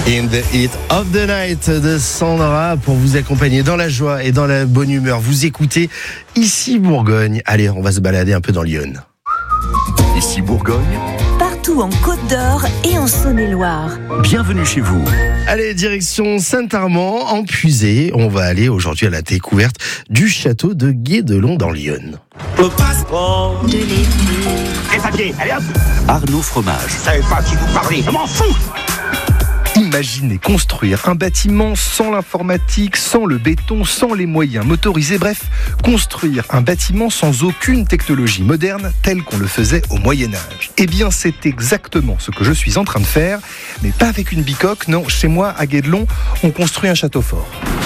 In the Heat of the Night de Sandra pour vous accompagner dans la joie et dans la bonne humeur. Vous écoutez Ici Bourgogne. Allez, on va se balader un peu dans Lyon. Ici Bourgogne, partout en Côte d'Or et en Saône-et-Loire. bienvenue chez vous. Allez, direction Saint-Armand, en Puisée. On va aller aujourd'hui à la découverte du château de Guédelon dans Lyon. Le passeport De l'été. Les papiers, allez hop. Arnaud Fromage, Je savais pas qui vous parlez, je m'en fous. Imaginez construire un bâtiment sans l'informatique, sans le béton, sans les moyens motorisés, bref, construire un bâtiment sans aucune technologie moderne telle qu'on le faisait au Moyen-Âge. Eh bien, c'est exactement ce que je suis en train de faire, mais pas avec une bicoque, non, chez moi, à Guédelon, on construit un château fort.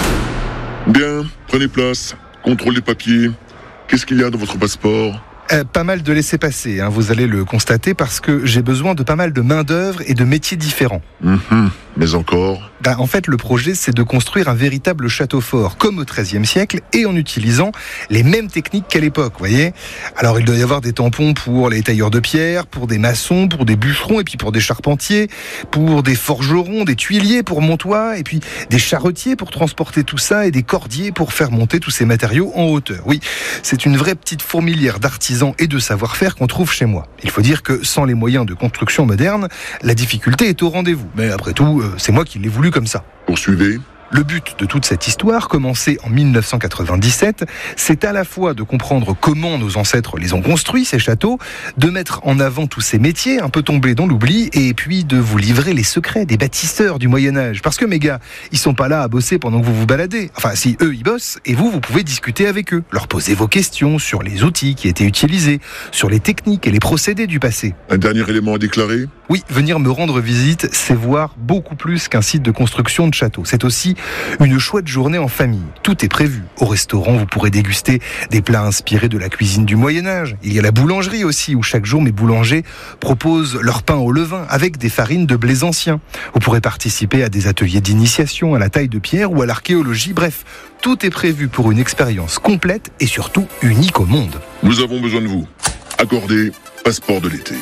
Bien, prenez place, contrôle des papiers. Qu'est-ce qu'il y a dans votre passeport ? Pas mal de laissez-passer, vous allez le constater, parce que j'ai besoin de pas mal de main-d'œuvre et de métiers différents. Mais encore ? En fait, le projet, c'est de construire un véritable château fort, comme au XIIIe siècle, et en utilisant les mêmes techniques qu'à l'époque, voyez. Alors, il doit y avoir des tampons pour les tailleurs de pierre, pour des maçons, pour des bûcherons, et puis pour des charpentiers, pour des forgerons, des tuiliers pour mon toit, et puis des charretiers pour transporter tout ça, et des cordiers pour faire monter tous ces matériaux en hauteur. Oui, c'est une vraie petite fourmilière d'artisans et de savoir-faire qu'on trouve chez moi. Il faut dire que sans les moyens de construction modernes, la difficulté est au rendez-vous. Mais après tout, c'est moi qui l'ai voulu comme ça. Poursuivez. Le but de toute cette histoire, commencée en 1997, c'est à la fois de comprendre comment nos ancêtres les ont construits, ces châteaux, de mettre en avant tous ces métiers un peu tombés dans l'oubli, et puis de vous livrer les secrets des bâtisseurs du Moyen-Âge. Parce que mes gars, ils sont pas là à bosser pendant que vous vous baladez. Enfin, si eux, ils bossent, et vous pouvez discuter avec eux, leur poser vos questions sur les outils qui étaient utilisés, sur les techniques et les procédés du passé. Un dernier élément à déclarer ? Oui, venir me rendre visite, c'est voir beaucoup plus qu'un site de construction de château. C'est aussi une chouette journée en famille. Tout est prévu. Au restaurant, vous pourrez déguster des plats inspirés de la cuisine du Moyen-Âge. Il y a la boulangerie aussi, où chaque jour mes boulangers proposent leur pain au levain avec des farines de blés anciens. Vous pourrez participer à des ateliers d'initiation à la taille de pierre ou à l'archéologie. Bref, tout est prévu pour une expérience complète et surtout unique au monde. Nous avons besoin de vous. Accordez passeport de l'été.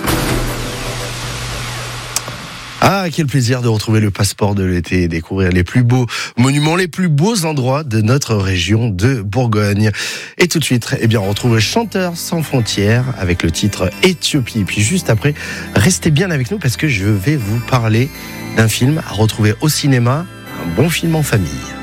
Ah, quel plaisir de retrouver le passeport de l'été et découvrir les plus beaux monuments, les plus beaux endroits de notre région de Bourgogne. Et tout de suite, on retrouve Chanteurs sans frontières avec le titre Éthiopie. Et puis juste après, restez bien avec nous parce que je vais vous parler d'un film à retrouver au cinéma, un bon film en famille.